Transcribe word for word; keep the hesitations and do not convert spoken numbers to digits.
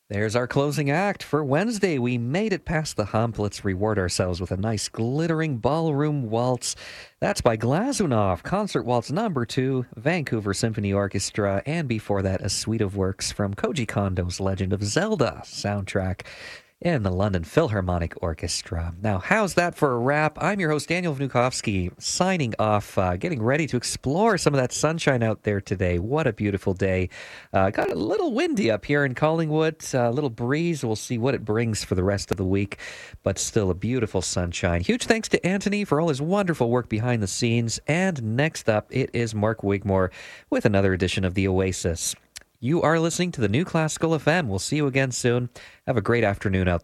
There's our closing act for Wednesday. We made it past the hump. Let's reward ourselves with a nice glittering ballroom waltz. That's by Glazunov, Concert Waltz Number Two, Vancouver Symphony Orchestra, and before that, a suite of works from Koji Kondo's Legend of Zelda soundtrack in the London Philharmonic Orchestra. Now, how's that for a wrap? I'm your host, Daniel Vnukovsky, signing off, uh, getting ready to explore some of that sunshine out there today. What a beautiful day. Uh, got a little windy up here in Collingwood, a little breeze. We'll see what it brings for the rest of the week, but still a beautiful sunshine. Huge thanks to Anthony for all his wonderful work behind the scenes. And next up, it is Mark Wigmore with another edition of The Oasis. You are listening to the New Classical F M. We'll see you again soon. Have a great afternoon out